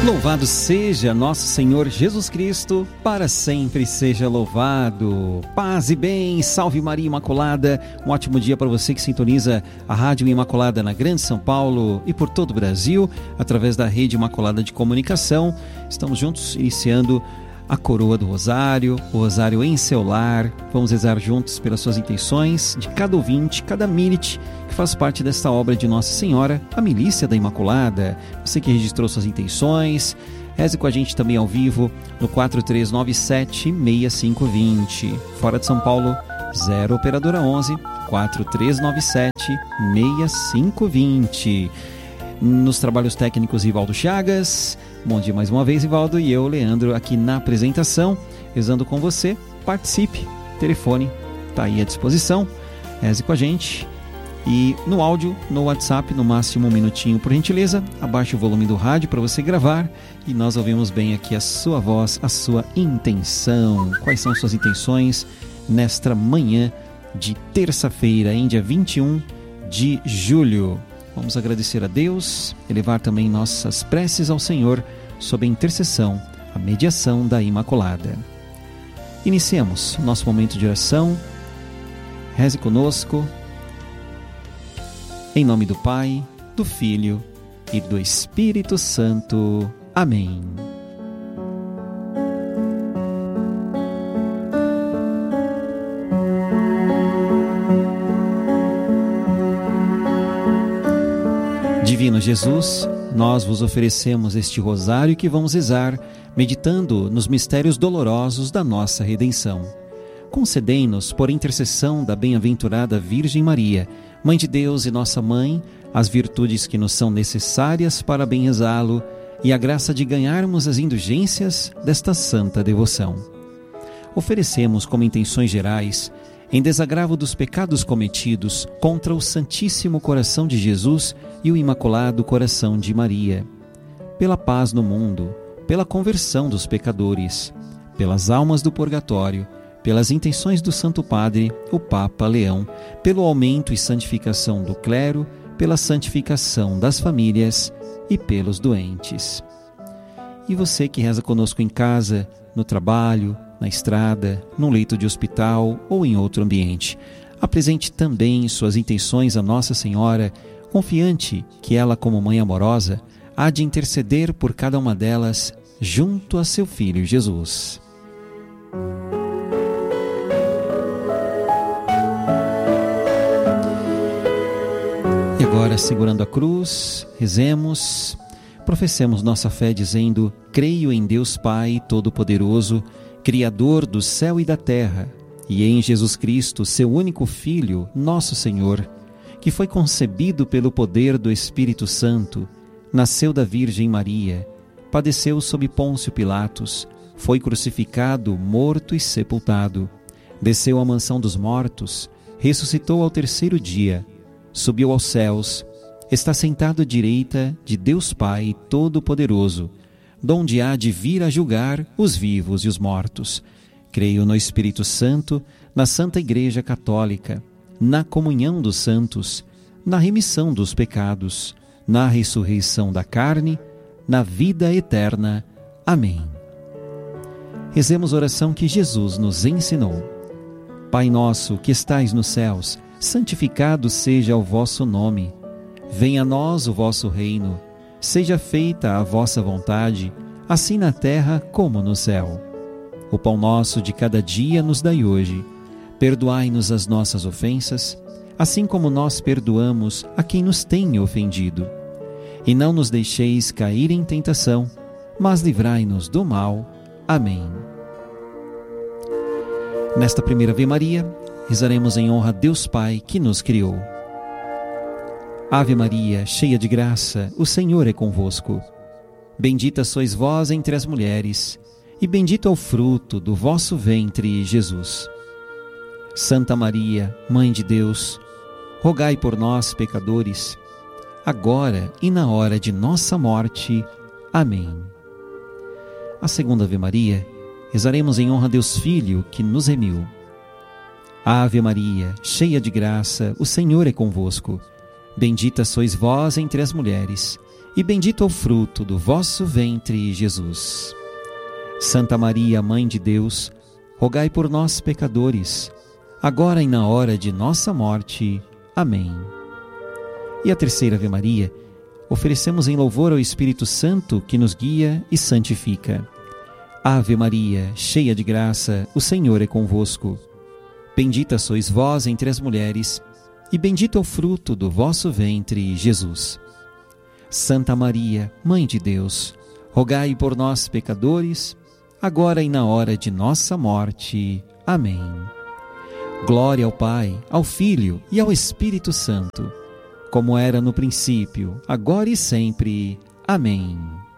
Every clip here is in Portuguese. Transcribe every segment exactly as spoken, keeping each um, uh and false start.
Louvado seja nosso Senhor Jesus Cristo, para sempre seja louvado. Paz e bem, salve Maria Imaculada. Um ótimo dia para você que sintoniza a Rádio Imaculada na Grande São Paulo e por todo o Brasil, através da Rede Imaculada de Comunicação. Estamos juntos iniciando a coroa do Rosário, o Rosário em seu lar. Vamos rezar juntos pelas suas intenções, de cada ouvinte, cada minute que faz parte desta obra de Nossa Senhora, a Milícia da Imaculada. Você que registrou suas intenções, reze com a gente também ao vivo no quatro três nove sete, seis cinco dois zero. Fora de São Paulo, zero operadora onze, quatro três nove sete, seis cinco dois zero. Nos trabalhos técnicos, Ivaldo Chagas. Bom dia mais uma vez, Ivaldo, e eu, Leandro, aqui na apresentação, rezando com você. Participe, telefone está aí à disposição, reze com a gente. E no áudio, no WhatsApp, no máximo um minutinho, por gentileza, abaixe o volume do rádio para você gravar e nós ouvimos bem aqui a sua voz, a sua intenção. Quais são suas intenções nesta manhã de terça-feira, em dia vinte e um de julho? Vamos agradecer a Deus, elevar também nossas preces ao Senhor sob a intercessão, a mediação da Imaculada. Iniciemos nosso momento de oração. Reze conosco. Em nome do Pai, do Filho e do Espírito Santo. Amém. Divino Jesus, nós vos oferecemos este rosário que vamos rezar, meditando nos mistérios dolorosos da nossa redenção. Concedei-nos, por intercessão da bem-aventurada Virgem Maria, Mãe de Deus e nossa Mãe, as virtudes que nos são necessárias para bem rezá-lo e a graça de ganharmos as indulgências desta santa devoção. Oferecemos como intenções gerais, em desagravo dos pecados cometidos contra o Santíssimo Coração de Jesus e o Imaculado Coração de Maria, pela paz no mundo, pela conversão dos pecadores, pelas almas do purgatório, pelas intenções do Santo Padre, o Papa Leão, pelo aumento e santificação do clero, pela santificação das famílias e pelos doentes. E você que reza conosco em casa, no trabalho, na estrada, num leito de hospital ou em outro ambiente, apresente também suas intenções a Nossa Senhora, confiante que ela, como mãe amorosa, há de interceder por cada uma delas junto a seu Filho Jesus. E agora, segurando a cruz, rezemos, professemos nossa fé dizendo: creio em Deus Pai Todo-Poderoso, Criador do céu e da terra, e em Jesus Cristo, seu único Filho, nosso Senhor, que foi concebido pelo poder do Espírito Santo, nasceu da Virgem Maria, padeceu sob Pôncio Pilatos, foi crucificado, morto e sepultado, desceu à mansão dos mortos, ressuscitou ao terceiro dia, subiu aos céus, está sentado à direita de Deus Pai Todo-Poderoso, donde há de vir a julgar os vivos e os mortos. Creio no Espírito Santo, na Santa Igreja Católica, na comunhão dos santos, na remissão dos pecados, na ressurreição da carne, na vida eterna. Amém. Rezemos a oração que Jesus nos ensinou. Pai nosso que estais nos céus, santificado seja o vosso nome. Venha a nós o vosso reino. Seja feita a vossa vontade, assim na terra como no céu. O pão nosso de cada dia nos dai hoje. Perdoai-nos as nossas ofensas, assim como nós perdoamos a quem nos tem ofendido. E não nos deixeis cair em tentação, mas livrai-nos do mal. Amém. Nesta primeira Ave Maria, rezaremos em honra a Deus Pai que nos criou. Ave Maria, cheia de graça, o Senhor é convosco. Bendita sois vós entre as mulheres, e bendito é o fruto do vosso ventre, Jesus. Santa Maria, Mãe de Deus, rogai por nós, pecadores, agora e na hora de nossa morte. Amém. A segunda Ave Maria, rezaremos em honra a Deus Filho, que nos remiu. Ave Maria, cheia de graça, o Senhor é convosco. Bendita sois vós entre as mulheres, e bendito é o fruto do vosso ventre, Jesus. Santa Maria, Mãe de Deus, rogai por nós, pecadores, agora e na hora de nossa morte. Amém. E a terceira Ave Maria, oferecemos em louvor ao Espírito Santo que nos guia e santifica. Ave Maria, cheia de graça, o Senhor é convosco. Bendita sois vós entre as mulheres, e bendito é o fruto do vosso ventre, Jesus. Santa Maria, Mãe de Deus, rogai por nós, pecadores, agora e na hora de nossa morte. Amém. Glória ao Pai, ao Filho e ao Espírito Santo, como era no princípio, agora e sempre. Amém.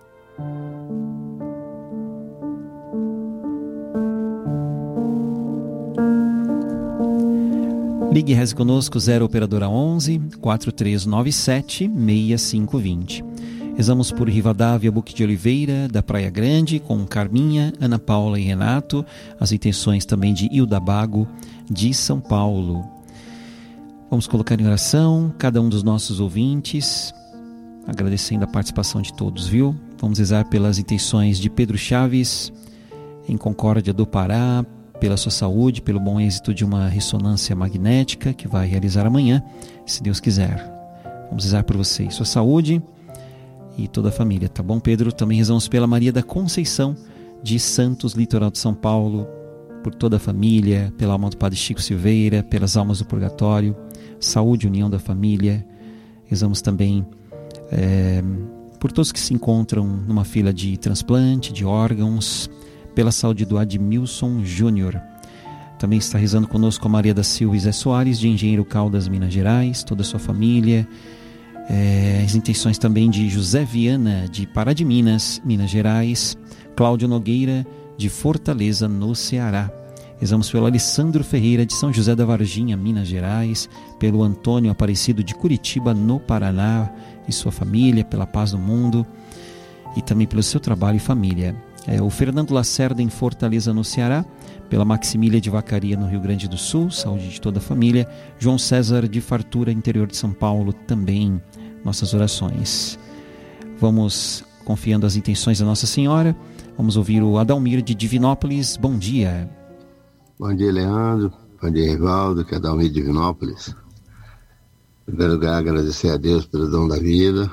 Ligue e reze conosco, zero operadora onze, quatro três nove sete, seis cinco dois zero. Rezamos por Rivadavia, Buque de Oliveira, da Praia Grande, com Carminha, Ana Paula e Renato. As intenções também de Hilda Bago, de São Paulo. Vamos colocar em oração cada um dos nossos ouvintes, agradecendo a participação de todos, viu? Vamos rezar pelas intenções de Pedro Chaves, em Concórdia do Pará, pela sua saúde, pelo bom êxito de uma ressonância magnética que vai realizar amanhã, se Deus quiser. Vamos rezar por você e sua saúde e toda a família, tá bom, Pedro? Também rezamos pela Maria da Conceição, de Santos, litoral de São Paulo, por toda a família, pela alma do Padre Chico Silveira, pelas almas do purgatório, saúde e união da família. Rezamos também é, por todos que se encontram numa fila de transplante, de órgãos, pela saúde do Admilson Júnior. Também está rezando conosco a Maria da Silva e Zé Soares, de Engenheiro Caldas, Minas Gerais, toda a sua família. É, as intenções também de José Viana, de Pará de Minas, Minas Gerais. Cláudio Nogueira, de Fortaleza, no Ceará. Rezamos pelo Alessandro Ferreira, de São José da Varginha, Minas Gerais. Pelo Antônio Aparecido, de Curitiba, no Paraná, e sua família, pela paz do mundo. E também pelo seu trabalho e família. É, o Fernando Lacerda, em Fortaleza, no Ceará, pela Maximília de Vacaria, no Rio Grande do Sul, saúde de toda a família. João César de Fartura, interior de São Paulo, também nossas orações. Vamos confiando as intenções da Nossa Senhora. Vamos ouvir o Adalmir de Divinópolis. Bom dia. Bom dia, Leandro. Bom dia, Rivaldo, que é Adalmir de Divinópolis. Em primeiro lugar, agradecer a Deus pelo dom da vida,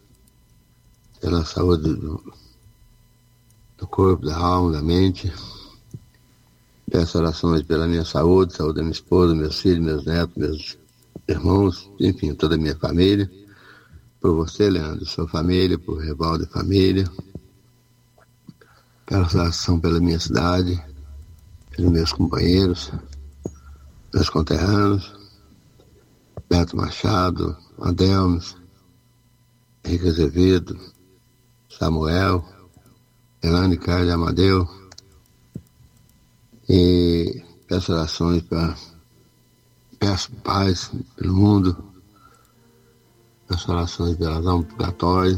pela saúde do do corpo, da alma, da mente. Peço orações pela minha saúde, saúde da minha esposa, meus filhos, meus netos, meus irmãos, enfim, toda a minha família. Por você, Leandro, sua família, por Rivaldo e família. Peço oração pela minha cidade, pelos meus companheiros, meus conterrâneos, Beto Machado, Adelmes, Henrique Azevedo, Samuel, Elane Carlos de Amadeu, e peço orações para, peço paz pelo mundo, peço orações pelas almas purgatórias,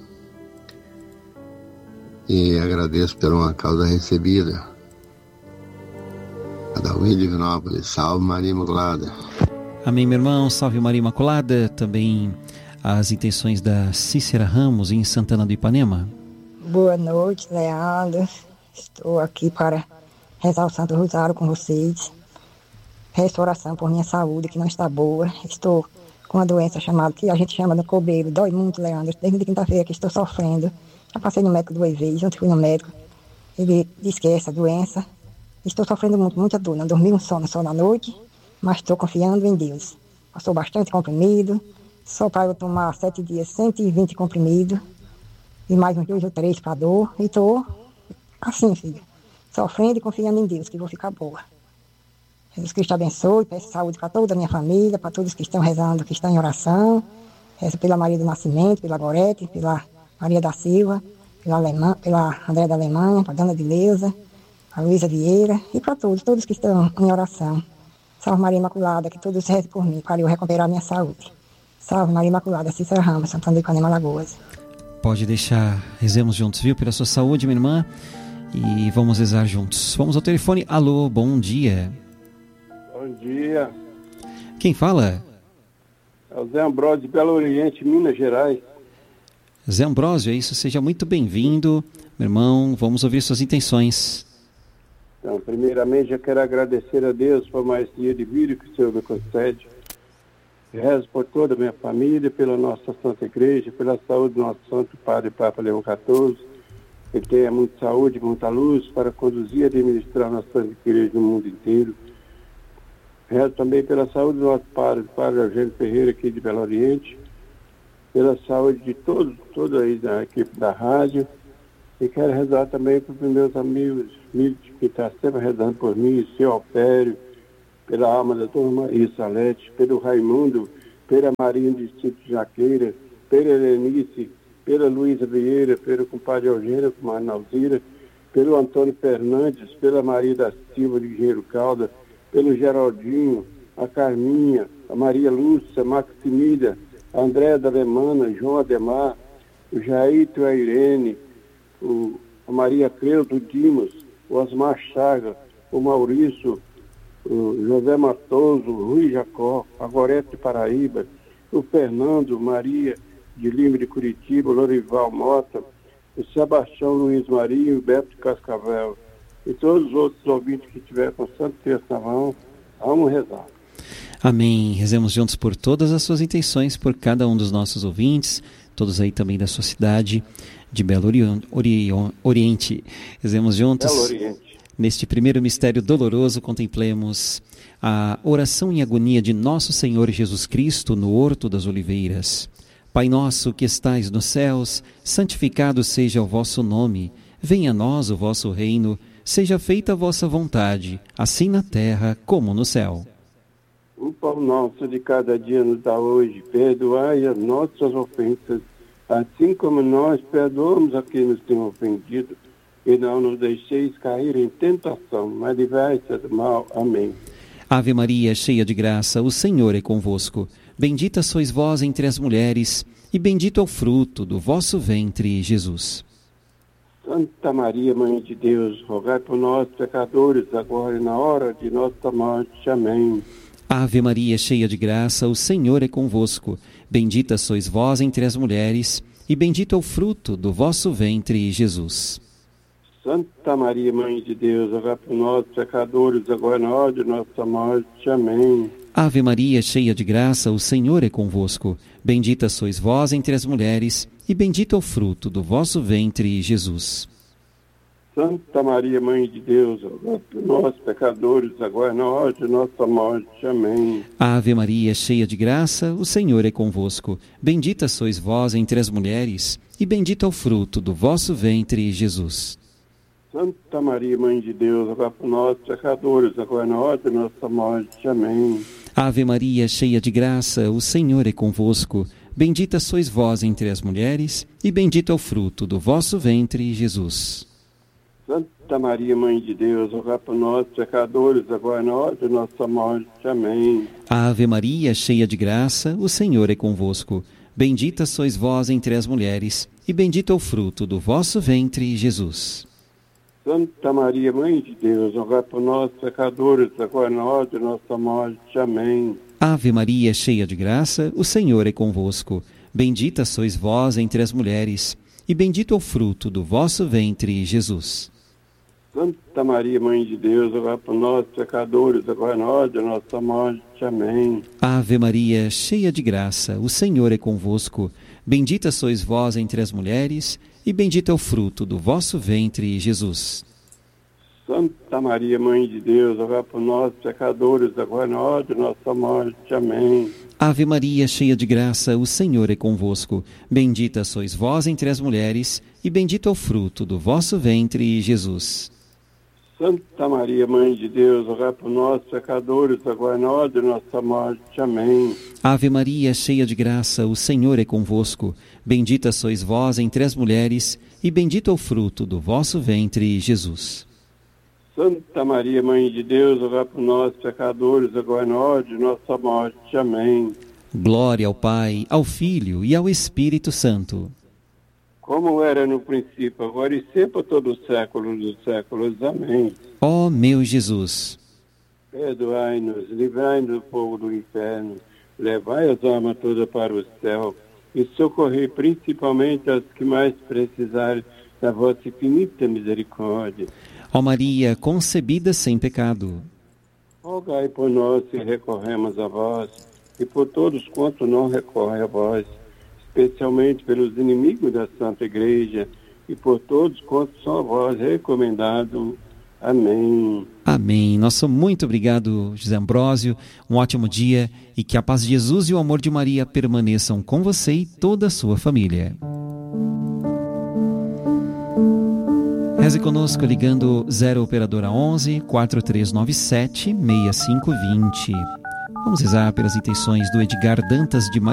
e agradeço por uma causa recebida. Adalmir de Divinópolis, salve Maria Imaculada. Amém, meu irmão, salve Maria Imaculada. Também as intenções da Cícera Ramos, em Santana do Ipanema. Boa noite, Leandro. Estou aqui para rezar o Santo Rosário com vocês. Restauração por minha saúde, que não está boa. Estou com uma doença chamada, que a gente chama de cobeiro. Dói muito, Leandro. Desde quinta-feira que estou sofrendo. Já passei no médico duas vezes, ontem fui no médico. Ele disse que é essa doença. Estou sofrendo muito, muita dor. Não dormi um sono só na noite, mas estou confiando em Deus. Passou bastante comprimido. Só para eu tomar sete dias, cento e vinte comprimidos. E mais uns dois ou três para dor. E estou assim, filho, sofrendo e confiando em Deus, que vou ficar boa. Jesus Cristo abençoe, peço saúde para toda a minha família, para todos que estão rezando, que estão em oração. Peço pela Maria do Nascimento, pela Gorete, pela Maria da Silva, pela, Alemã, pela André da Alemanha, para a Dona de Leusa, a Luísa Vieira, e para todos, todos que estão em oração. Salve Maria Imaculada, que todos rezem por mim, para eu recuperar a minha saúde. Salve Maria Imaculada, Cícera Ramos, Santana do Ipanema, Alagoas. Pode deixar, rezemos juntos, viu? Pela sua saúde, minha irmã. E vamos rezar juntos. Vamos ao telefone. Alô, bom dia. Bom dia. Quem fala? É o Zé Ambrosio de Belo Oriente, Minas Gerais. Zé Ambrósio, é isso? Seja muito bem-vindo, meu irmão. Vamos ouvir suas intenções. Então, primeiramente, eu quero agradecer a Deus por mais dia de vida que o Senhor me concede. Rezo por toda a minha família, pela nossa Santa Igreja, pela saúde do nosso Santo Padre Papa Leão quatorze, que tenha muita saúde, muita luz para conduzir e administrar a nossa Santa Igreja no mundo inteiro. Rezo também pela saúde do nosso Padre, Padre Eugênio Ferreira, aqui de Belo Oriente, pela saúde de todos, toda aí da equipe da rádio, e quero rezar também para os meus amigos, amigos que estão sempre rezando por mim, o seu Alpério, pela alma da dona Maria Salete, pelo Raimundo, pela Marinha do Distrito de Jaqueira, pela Helenice, pela Luísa Vieira, pelo compadre Eugênio, compadre Nalzira, pelo Antônio Fernandes, pela Maria da Silva de Engenheiro Calda, pelo Geraldinho, a Carminha, a Maria Lúcia, a Maximília, a Andréa da Alemana, João Ademar, o Jaito e a Irene, o, a Maria Creudo Dimas, o Osmar Chaga, o Maurício, o José Matoso, o Rui Jacó, a Gorete de Paraíba, o Fernando, Maria de Lima de Curitiba, o Lorival Mota, o Sebastião Luiz Marinho e o Beto de Cascavel. E todos os outros ouvintes que tiverem com Santo Terço na mão, vamos rezar. Amém. Rezemos juntos por todas as suas intenções, por cada um dos nossos ouvintes, todos aí também da sua cidade de Belo Oriente. Rezemos juntos. Belo Oriente. Neste primeiro mistério doloroso, contemplemos a oração em agonia de nosso Senhor Jesus Cristo no Horto das Oliveiras. Pai nosso que estais nos céus, santificado seja o vosso nome. Venha a nós o vosso reino. Seja feita a vossa vontade, assim na terra como no céu. O pão nosso de cada dia nos dá hoje. Perdoai as nossas ofensas, assim como nós perdoamos a quem nos tem ofendido. E não nos deixeis cair em tentação, mas livrai-nos do mal. Amém. Ave Maria, cheia de graça, o Senhor é convosco. Bendita sois vós entre as mulheres, e bendito é o fruto do vosso ventre, Jesus. Santa Maria, Mãe de Deus, rogai por nós, pecadores, agora e na hora de nossa morte. Amém. Ave Maria, cheia de graça, o Senhor é convosco. Bendita sois vós entre as mulheres, e bendito é o fruto do vosso ventre, Jesus. Santa Maria, Mãe de Deus, rogai por nós, pecadores, agora e na hora de nossa morte. Amém. Ave Maria, cheia de graça, o Senhor é convosco. Bendita sois vós entre as mulheres, e bendito é o fruto do vosso ventre, Jesus. Santa Maria, Mãe de Deus, rogai por nós, pecadores, agora e na hora de nossa morte. Amém. Ave Maria, cheia de graça, o Senhor é convosco. Bendita sois vós entre as mulheres, e bendito é o fruto do vosso ventre, Jesus. Santa Maria, Mãe de Deus, rogai por nós, pecadores, agora e na hora de nossa morte. Amém. Ave Maria, cheia de graça, o Senhor é convosco. Bendita sois vós entre as mulheres, e bendito é o fruto do vosso ventre, Jesus. Santa Maria, Mãe de Deus, rogai por nós, pecadores, agora e na hora de nossa morte. Amém. Ave Maria, cheia de graça, o Senhor é convosco. Bendita sois vós entre as mulheres, e bendito é o fruto do vosso ventre, Jesus. Santa Maria, Mãe de Deus, rogai por nós, pecadores, agora e na hora de nossa morte. Amém. Ave Maria, cheia de graça, o Senhor é convosco. Bendita sois vós entre as mulheres, e bendito é o fruto do vosso ventre, Jesus. Santa Maria, Mãe de Deus, rogai por nós, pecadores, agora e na hora de nossa morte. Amém. Ave Maria, cheia de graça, o Senhor é convosco. Bendita sois vós entre as mulheres, e bendito é o fruto do vosso ventre, Jesus. Santa Maria, Mãe de Deus, rogai por nós, pecadores, agora e na hora de nossa morte. Amém. Ave Maria, cheia de graça, o Senhor é convosco. Bendita sois vós entre as mulheres, e bendito é o fruto do vosso ventre, Jesus. Santa Maria, Mãe de Deus, rogai por nós, pecadores, agora e na hora de nossa morte. Amém. Ave Maria, cheia de graça, o Senhor é convosco. Bendita sois vós entre as mulheres, e bendito é o fruto do vosso ventre, Jesus. Santa Maria, Mãe de Deus, rogai por nós, pecadores, agora e na hora de nossa morte. Amém. Glória ao Pai, ao Filho e ao Espírito Santo. Como era no princípio, agora e sempre, a todo o século dos séculos. Amém. Ó meu Jesus, perdoai-nos, livrai-nos do fogo do inferno, levai as almas todas para o céu e socorrer principalmente as que mais precisarem da vossa infinita misericórdia. Ó Maria, concebida sem pecado, rogai por nós que recorremos a vós, e por todos quantos não recorrem a vós, especialmente pelos inimigos da Santa Igreja, e por todos quantos são a vós recomendados. Amém. Amém. Nosso muito obrigado, José Ambrósio. Um ótimo dia e que a paz de Jesus e o amor de Maria permaneçam com você e toda a sua família. Reze conosco ligando zero operadora onze, quatro três nove sete, seis cinco dois zero. Vamos rezar pelas intenções do Edgar Dantas de Maria.